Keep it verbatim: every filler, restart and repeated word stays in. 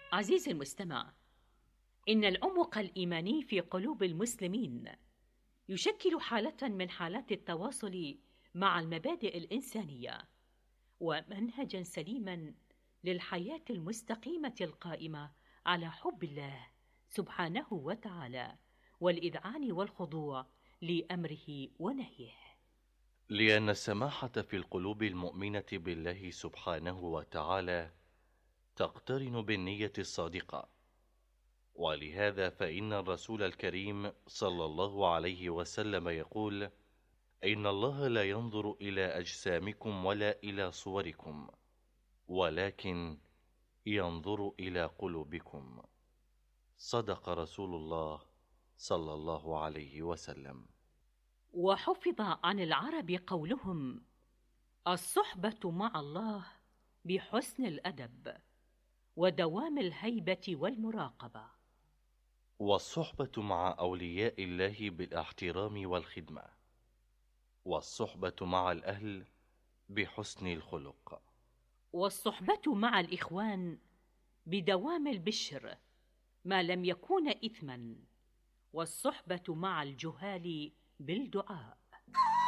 عزيزي المستمع، إن العمق الإيماني في قلوب المسلمين يشكل حالة من حالات التواصل مع المبادئ الإنسانية، ومنهجا سليما للحياة المستقيمة القائمة على حب الله سبحانه وتعالى والإذعان والخضوع لأمره ونهيه. لأن السماحة في القلوب المؤمنة بالله سبحانه وتعالى تقترن بالنية الصادقة، ولهذا فإن الرسول الكريم صلى الله عليه وسلم يقول: إن الله لا ينظر إلى أجسامكم ولا إلى صوركم، ولكن ينظر إلى قلوبكم. صدق رسول الله صلى الله عليه وسلم. وحفظ عن العرب قولهم: الصحبة مع الله بحسن الأدب ودوام الهيبة والمراقبة. والصحبة مع أولياء الله بالاحترام والخدمة، والصحبة مع الأهل بحسن الخلق، والصحبة مع الإخوان بدوام البشر ما لم يكون إثما، والصحبة مع الجهال بالدعاء.